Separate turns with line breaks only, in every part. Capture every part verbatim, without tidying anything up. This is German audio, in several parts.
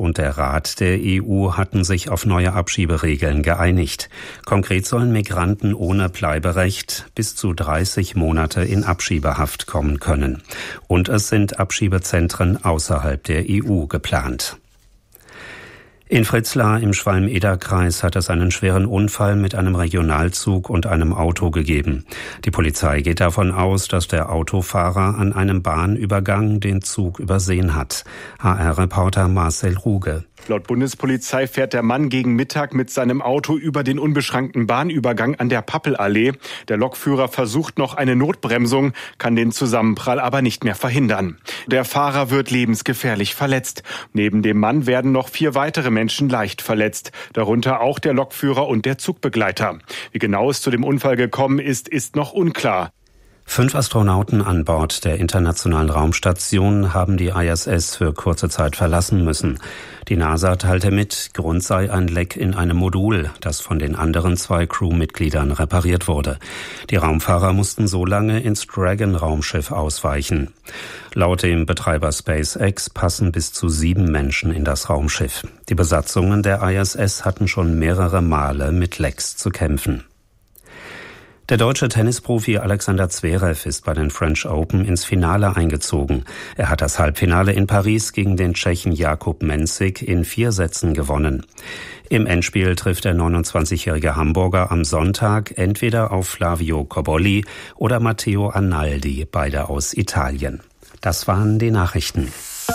und der Rat der E U hatten sich auf neue Abschieberegeln geeinigt. Konkret sollen Migranten ohne Bleiberecht bis zu dreißig Monate in Abschiebehaft kommen können. Und es sind Abschiebezentren außerhalb der E U geplant. In Fritzlar im Schwalm-Eder-Kreis hat es einen schweren Unfall mit einem Regionalzug und einem Auto gegeben. Die Polizei geht davon aus, dass der Autofahrer an einem Bahnübergang den Zug übersehen hat. H R-Reporter Marcel Ruge.
Laut Bundespolizei fährt der Mann gegen Mittag mit seinem Auto über den unbeschrankten Bahnübergang an der Pappelallee. Der Lokführer versucht noch eine Notbremsung, kann den Zusammenprall aber nicht mehr verhindern. Der Fahrer wird lebensgefährlich verletzt. Neben dem Mann werden noch vier weitere Menschen leicht verletzt, darunter auch der Lokführer und der Zugbegleiter. Wie genau es zu dem Unfall gekommen ist, ist noch unklar.
Fünf Astronauten an Bord der Internationalen Raumstation haben die I S S für kurze Zeit verlassen müssen. Die NASA teilte mit, Grund sei ein Leck in einem Modul, das von den anderen zwei Crewmitgliedern repariert wurde. Die Raumfahrer mussten so lange ins Dragon-Raumschiff ausweichen. Laut dem Betreiber SpaceX passen bis zu sieben Menschen in das Raumschiff. Die Besatzungen der I S S hatten schon mehrere Male mit Lecks zu kämpfen. Der deutsche Tennisprofi Alexander Zverev ist bei den French Open ins Finale eingezogen. Er hat das Halbfinale in Paris gegen den Tschechen Jakub Mensik in vier Sätzen gewonnen. Im Endspiel trifft der neunundzwanzigjährige Hamburger am Sonntag entweder auf Flavio Cobolli oder Matteo Arnaldi, beide aus Italien. Das waren die Nachrichten.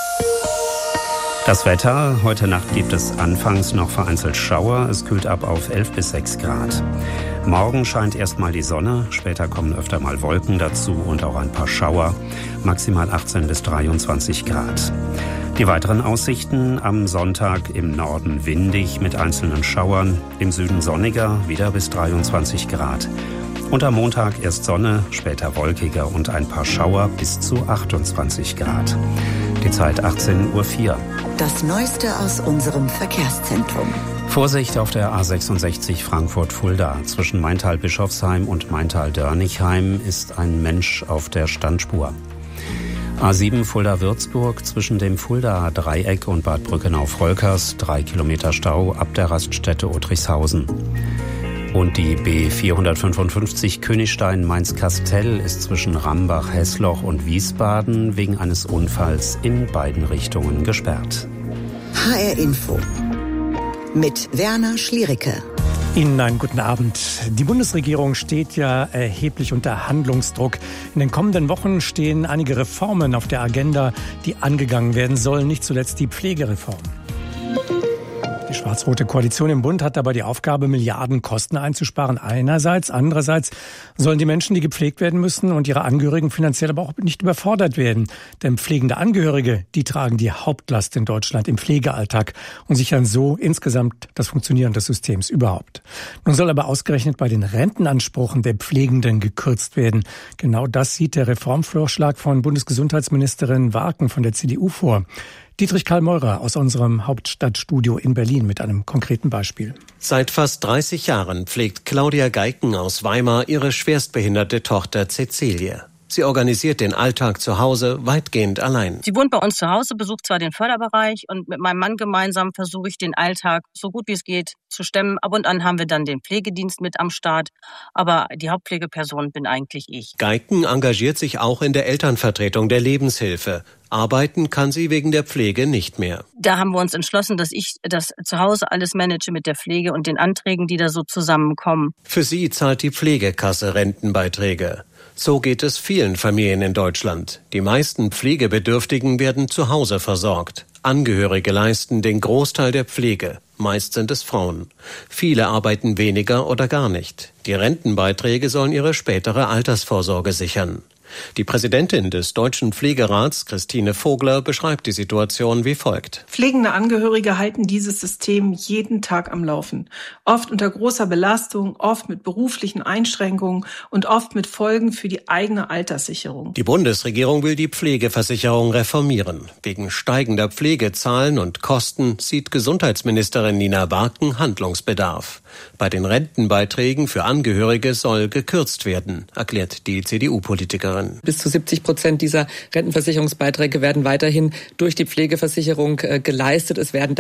Das Wetter. Heute Nacht gibt es anfangs noch vereinzelt Schauer. Es kühlt ab auf elf bis sechs Grad. Morgen scheint erstmal die Sonne. Später kommen öfter mal Wolken dazu und auch ein paar Schauer. Maximal achtzehn bis dreiundzwanzig Grad. Die weiteren Aussichten: am Sonntag im Norden windig mit einzelnen Schauern. Im Süden sonniger, wieder bis dreiundzwanzig Grad. Und am Montag erst Sonne, später wolkiger und ein paar Schauer bis zu achtundzwanzig Grad. Die Zeit achtzehn Uhr vier.
Das Neueste aus unserem Verkehrszentrum.
Vorsicht auf der A sechsundsechzig Frankfurt-Fulda. Zwischen Maintal-Bischofsheim und Maintal-Dörnichheim ist ein Mensch auf der Standspur. A sieben Fulda-Würzburg zwischen dem Fuldaer Dreieck und Bad Brückenau-Volkers. Drei Kilometer Stau ab der Raststätte Otrichshausen. Und die B vierhundertfünfundfünfzig Königstein-Mainz-Kastell ist zwischen Rambach, Hessloch und Wiesbaden wegen eines Unfalls in beiden Richtungen gesperrt.
H R Info mit Werner Schliericke.
Ihnen einen guten Abend. Die Bundesregierung steht ja erheblich unter Handlungsdruck. In den kommenden Wochen stehen einige Reformen auf der Agenda, die angegangen werden sollen, nicht zuletzt die Pflegereform. Die schwarz-rote Koalition im Bund hat dabei die Aufgabe, Milliarden Kosten einzusparen einerseits. Andererseits sollen die Menschen, die gepflegt werden müssen und ihre Angehörigen finanziell aber auch nicht überfordert werden. Denn pflegende Angehörige, die tragen die Hauptlast in Deutschland im Pflegealltag und sichern so insgesamt das Funktionieren des Systems überhaupt. Nun soll aber ausgerechnet bei den Rentenansprüchen der Pflegenden gekürzt werden. Genau das sieht der Reformvorschlag von Bundesgesundheitsministerin Warken von der C D U vor. Dietrich Karl Meurer aus unserem Hauptstadtstudio in Berlin mit einem konkreten Beispiel.
Seit fast dreißig Jahren pflegt Claudia Geiken aus Weimar ihre schwerstbehinderte Tochter Cäcilie. Sie organisiert den Alltag zu Hause weitgehend allein.
Sie wohnt bei uns zu Hause, besucht zwar den Förderbereich und mit meinem Mann gemeinsam versuche ich den Alltag so gut wie es geht zu stemmen. Ab und an haben wir dann den Pflegedienst mit am Start, aber die Hauptpflegeperson bin eigentlich ich.
Geiken engagiert sich auch in der Elternvertretung der Lebenshilfe. Arbeiten kann sie wegen der Pflege nicht mehr.
Da haben wir uns entschlossen, dass ich das zu Hause alles manage mit der Pflege und den Anträgen, die da so zusammenkommen.
Für sie zahlt die Pflegekasse Rentenbeiträge. So geht es vielen Familien in Deutschland. Die meisten Pflegebedürftigen werden zu Hause versorgt. Angehörige leisten den Großteil der Pflege. Meist sind es Frauen. Viele arbeiten weniger oder gar nicht. Die Rentenbeiträge sollen ihre spätere Altersvorsorge sichern. Die Präsidentin des Deutschen Pflegerats, Christine Vogler, beschreibt die Situation wie folgt.
Pflegende Angehörige halten dieses System jeden Tag am Laufen. Oft unter großer Belastung, oft mit beruflichen Einschränkungen und oft mit Folgen für die eigene Alterssicherung.
Die Bundesregierung will die Pflegeversicherung reformieren. Wegen steigender Pflegezahlen und Kosten sieht Gesundheitsministerin Nina Warken Handlungsbedarf. Bei den Rentenbeiträgen für Angehörige soll gekürzt werden, erklärt die C D U-Politikerin.
Bis zu siebzig Prozent dieser Rentenversicherungsbeiträge werden weiterhin durch die Pflegeversicherung äh, geleistet. Es werden